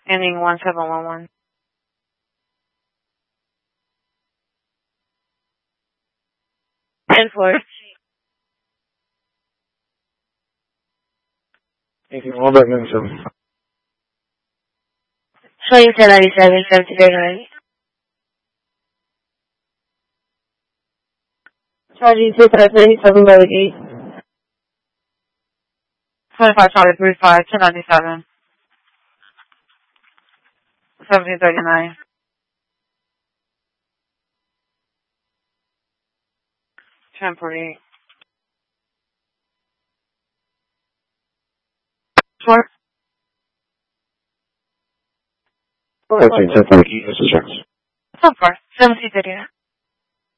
ending 1711. And for Anything more about 97? showing 1097, 7039. Charging 2597 by the gate. 25 Charlie 35, 1097. 1739. Temporary. Short. 1040, this is Jax. So far, 1739.